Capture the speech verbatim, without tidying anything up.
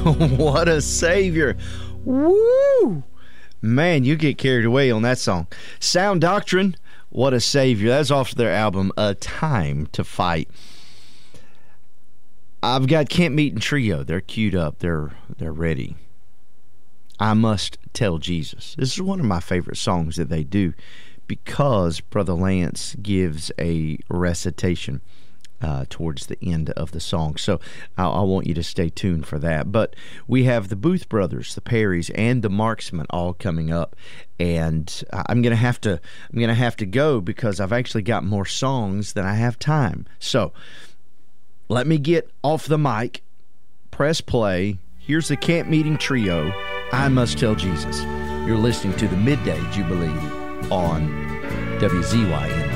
What a Savior. Woo! Man, you get carried away on that song. Sound Doctrine, What a Savior. That's off their album, A Time to Fight. I've got Camp Meeting Trio. They're queued up. They're they're ready. I Must Tell Jesus. This is one of my favorite songs that they do because Brother Lance gives a recitation uh, towards the end of the song. So I, I want you to stay tuned for that. But we have the Booth Brothers, the Perrys, and the Marksmen all coming up, and I'm gonna have to I'm gonna have to go because I've actually got more songs than I have time. So let me get off the mic, press play. Here's the Camp Meeting Trio, I Must Tell Jesus. You're listening to the Midday Jubilee on W Z Y N.